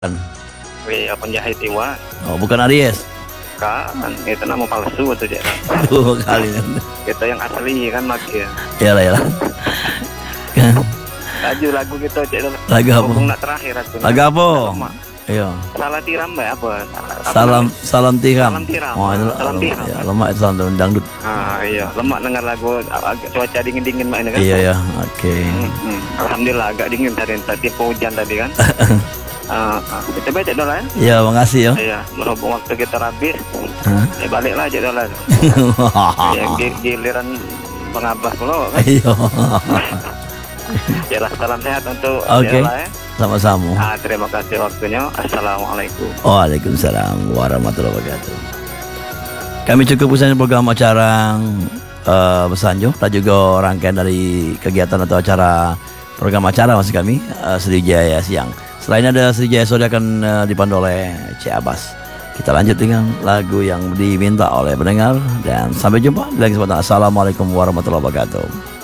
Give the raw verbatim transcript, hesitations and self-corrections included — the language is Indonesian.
Kan. Iya, penjahit Iwa. Oh, bukan Aries. Kan, itu nama palsu atau cek. Dua kali kan. Kita yang asli kan lagi ya. Ya lah ya lah. Kan. Lagu lagu gitu cek. Lagu apa? Hubung nak terakhir aku. Lagu apa? Iya. Salah tiram mbak apa? Apa Salam namanya? salam tiram. Salam tiram. Oh, itu Salam lemak, tiram. ya, lemak itu salam dangdut. Ah iya, lemak dengar lagu agak cuaca dingin dingin mbak ini kan. Iya ya, oke. Hmm, hmm. Alhamdulillah agak dingin tadi tadi hujan tadi kan. Ah, ah. Kita baca dulu kan. Iya, makasih ya. Iya, berhubung waktu kita habis, Hah? ya baliklah aja dulu. Ya, gi- giliran pengabah pula kan. Iya. Ya lah, salam sehat untuk Oke. Dela, ya. Sama-sama. Ah, terima kasih waktunya. Assalamualaikum. Waalaikumsalam warahmatullahi wabarakatuh. Kami cukup usai program acara uh, Besanjo dan juga rangkaian dari kegiatan atau acara program acara masih kami uh, Sriwijaya Siang. Selain ada Sriwijaya Sore akan uh, dipandu oleh C. Abbas. Kita lanjut dengan lagu yang diminta oleh pendengar dan sampai jumpa di lain kesempatan. Assalamualaikum warahmatullahi wabarakatuh.